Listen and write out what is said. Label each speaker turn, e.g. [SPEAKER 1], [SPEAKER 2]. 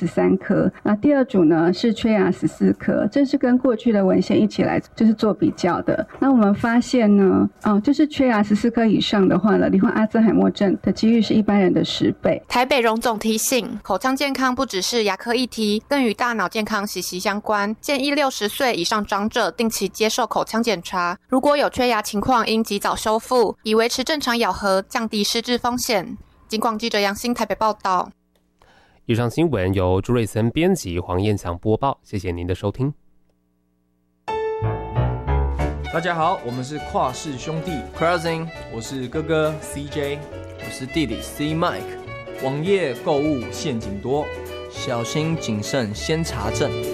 [SPEAKER 1] 13颗，那第二组呢是缺牙14颗，这是跟过去的文献一起来就是做比较的。那我们发现呢，就是缺牙14颗以上的话呢，罹患阿兹海默症的几率是一般人的10倍。
[SPEAKER 2] 台北荣总提醒，口腔健康不只是牙科议题，更与大脑健康息息相关，建议60岁以上长者定期接受口腔检查，如果有缺牙情况，应及早修复，以维持正常咬合，降低失智风险。警广记者杨欣台北报道。
[SPEAKER 3] 以上新闻由朱瑞森编辑，黄燕强播报，谢谢您的收听。
[SPEAKER 4] 大家好，我们是跨氏兄弟 Crossing， 我是哥哥 CJ，
[SPEAKER 5] 我是弟弟 C Mike。
[SPEAKER 4] 网页购物陷阱多，
[SPEAKER 5] 小心谨慎先查证。